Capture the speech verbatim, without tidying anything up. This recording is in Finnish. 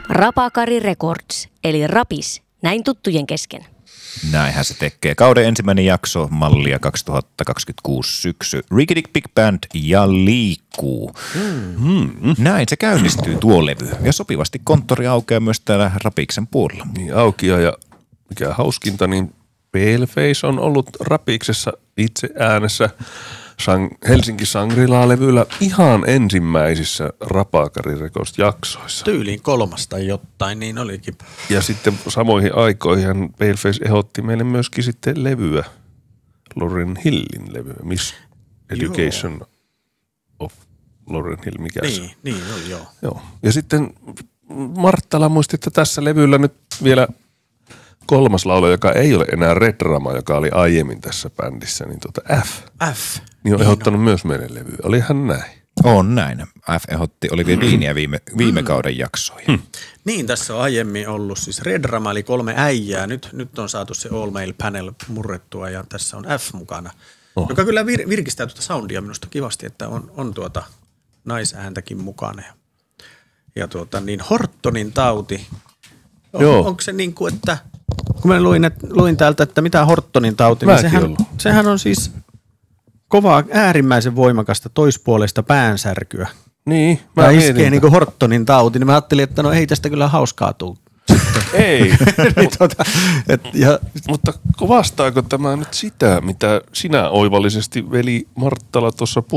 Rapakari Records, eli Rapis, näin tuttujen kesken. Näinhän se tekee. Kauden ensimmäinen jakso, mallia kaksituhattakaksikymmentäkuusi syksy. Rickety Big Band ja liikkuu. Mm. Mm. Näin se käynnistyy tuo levy. Ja sopivasti konttori aukeaa myös täällä Rapiksen puolella. Niin aukia ja mikä hauskinta, niin Paleface on ollut Rapiksessa itse äänessä Sang- Helsinki Shangri-La-levyllä ihan ensimmäisissä Rapakari Records jaksoissa. Tyyliin kolmasta jotain, niin olikin. Ja sitten samoihin aikoihin Paleface ehdotti meille myöskin sitten levyä, Lauryn Hillin levyä, Miss Education joo. of Lauryn Hill, mikä niin, se on. Niin, oli joo. joo. Ja sitten Marttala muisti, että tässä levyllä nyt vielä kolmas laulu, joka ei ole enää Red Rama, joka oli aiemmin tässä bändissä, niin tuota F. F. Niin on ehdottanut no. myös meidän levyä. Olihan näin. On näin. F ehdotti Olivier Deania viime, viime kauden jaksoihin. Hmm. Niin, tässä on aiemmin ollut siis Red Rama, eli kolme äijää. Nyt, nyt on saatu se All Male Panel murrettua ja tässä on F mukana. Oh. Joka kyllä vir, virkistää tuota soundia minusta kivasti, että on, on tuota naisääntäkin mukana. Ja, ja tuota niin Hortonin tauti. On, Joo. Onko se niin kuin, että kun mä luin, et, luin täältä, että mitä Hortonin tauti, niin sehän, sehän on siis kovaa, äärimmäisen voimakasta toispuolesta päänsärkyä. Niin. Mä ja iskee niin kuin Hortonin tauti, niin mä ajattelin, että no ei tästä kyllä hauskaa tule. Ei. niin, tuota, et, ja, mutta vastaako tämä nyt sitä, mitä sinä oivallisesti veli Marttala tuossa puhuit?